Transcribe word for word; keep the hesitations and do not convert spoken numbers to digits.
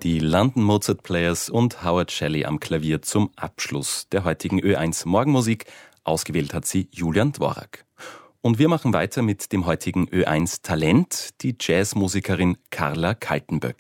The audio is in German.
die London Mozart Players und Howard Shelley am Klavier zum Abschluss der heutigen Ö eins Morgenmusik. Ausgewählt hat sie Julian Dvorak. Und wir machen weiter mit dem heutigen Ö eins Talent, die Jazzmusikerin Carla Kaltenböck.